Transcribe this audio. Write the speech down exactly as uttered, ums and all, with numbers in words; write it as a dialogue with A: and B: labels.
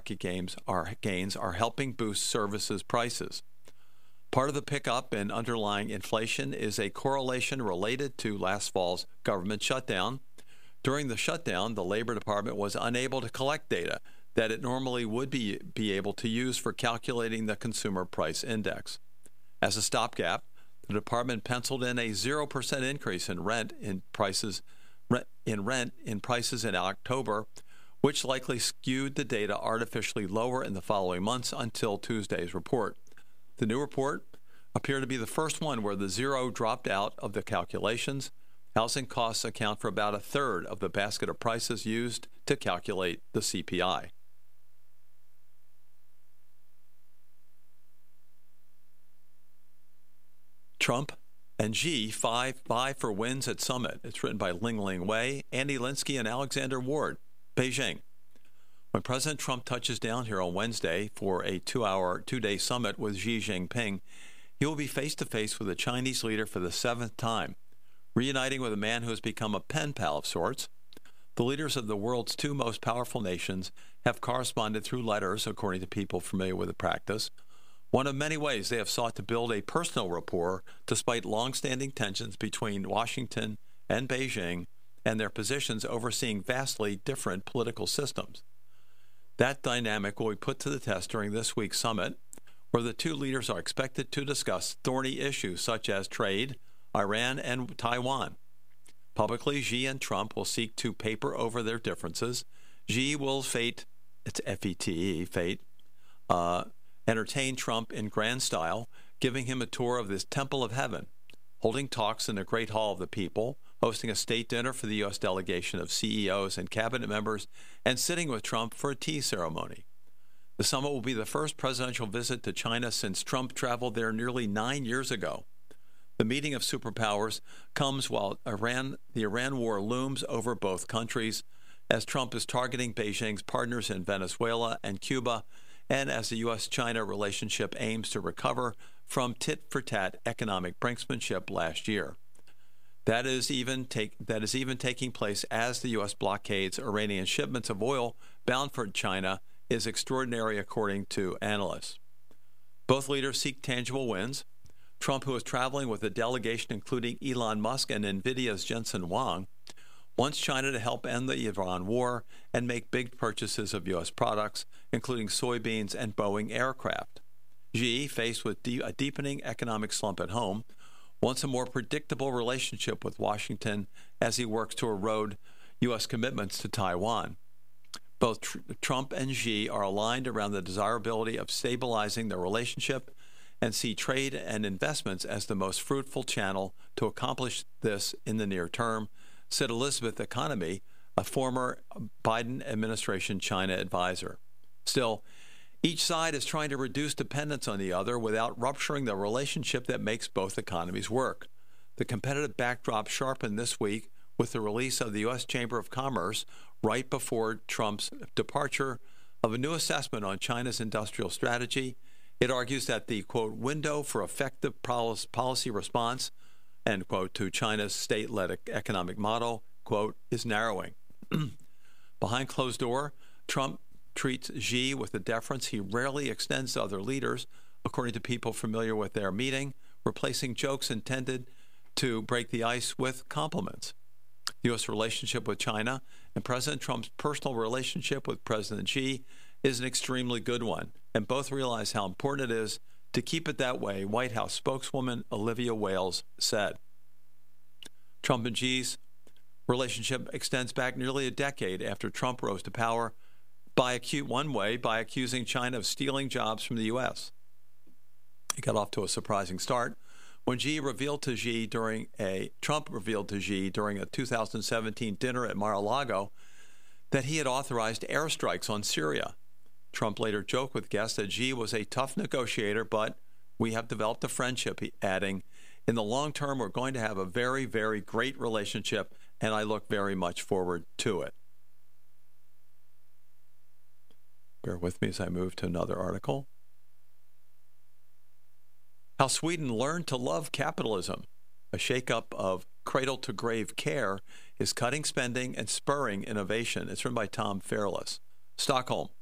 A: market gains are, gains are helping boost services prices. Part of the pickup in underlying inflation is a correlation related to last fall's government shutdown. During the shutdown, the Labor Department was unable to collect data that it normally would be, be able to use for calculating the Consumer Price Index. As a stopgap, the department penciled in a zero percent increase in rent in prices rent, in rent in prices in October, which likely skewed the data artificially lower in the following months until Tuesday's report. The new report appeared to be the first one where the zero dropped out of the calculations. Housing costs account for about a third of the basket of prices used to calculate the C P I. Trump and Xi vie for wins at summit. It's written by Ling Ling Wei, Andy Linsky, and Alexander Ward. Beijing. When President Trump touches down here on Wednesday for a two-hour, two-day summit with Xi Jinping, he will be face-to-face with the Chinese leader for the seventh time, reuniting with a man who has become a pen pal of sorts. The leaders of the world's two most powerful nations have corresponded through letters, according to people familiar with the practice. One of many ways they have sought to build a personal rapport despite long-standing tensions between Washington and Beijing and their positions overseeing vastly different political systems. That dynamic will be put to the test during this week's summit, where the two leaders are expected to discuss thorny issues such as trade, Iran, and Taiwan. Publicly, Xi and Trump will seek to paper over their differences. Xi will fate, it's F E T E, fate, uh, entertain Trump in grand style, giving him a tour of this temple of heaven, holding talks in the Great Hall of the People, hosting a state dinner for the U S delegation of C E Os and cabinet members, and sitting with Trump for a tea ceremony. The summit will be the first presidential visit to China since Trump traveled there nearly nine years ago. The meeting of superpowers comes while Iran, the Iran war looms over both countries, as Trump is targeting Beijing's partners in Venezuela and Cuba, and as the U S China relationship aims to recover from tit-for-tat economic brinksmanship last year. That is even take that is even taking place as the U S blockades Iranian shipments of oil bound for China is extraordinary, according to analysts. Both leaders seek tangible wins. Trump, who is traveling with a delegation including Elon Musk and NVIDIA's Jensen Huang, wants China to help end the Iran war and make big purchases of U S products, including soybeans and Boeing aircraft. Xi, faced with de- a deepening economic slump at home, wants a more predictable relationship with Washington as he works to erode U S commitments to Taiwan. Both tr- Trump and Xi are aligned around the desirability of stabilizing their relationship and see trade and investments as the most fruitful channel to accomplish this in the near term, said Elizabeth Economy, a former Biden administration China advisor. Still, each side is trying to reduce dependence on the other without rupturing the relationship that makes both economies work. The competitive backdrop sharpened this week with the release of the U S Chamber of Commerce right before Trump's departure of a new assessment on China's industrial strategy. It argues that the, quote, window for effective policy response, end quote, to China's state-led economic model, quote, is narrowing. Behind closed door, Trump treats Xi with the deference he rarely extends to other leaders, according to people familiar with their meeting, replacing jokes intended to break the ice with compliments. The U S relationship with China and President Trump's personal relationship with President Xi is an extremely good one, and both realize how important it is to keep it that way, White House spokeswoman Olivia Wales said. Trump and Xi's relationship extends back nearly a decade after Trump rose to power by acu- one way by accusing China of stealing jobs from the U S. He got off to a surprising start when Xi revealed to Xi during a Trump revealed to Xi during a two thousand seventeen dinner at Mar-a-Lago that he had authorized airstrikes on Syria. Trump later joked with guests that Xi was a tough negotiator, but we have developed a friendship, adding, in the long term, we're going to have a very, very great relationship, and I look very much forward to it. Bear with me as I move to another article. How Sweden learned to love capitalism. A shakeup of cradle-to-grave care is cutting spending and spurring innovation. It's written by Tom Fairless. Stockholm.